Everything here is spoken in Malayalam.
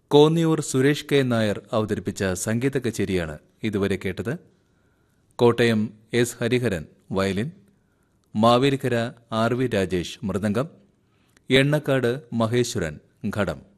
കോന്നിയൂർ സുരേഷ് കെ നായർ അവതരിപ്പിച്ച സംഗീത കച്ചേരിയാണ് ഇതുവരെ കേട്ടത്. Kottayam S Hariharan violin, Mavelikkara R V Rajesh mridangam, Ennakkad Maheshwaran ഘടം.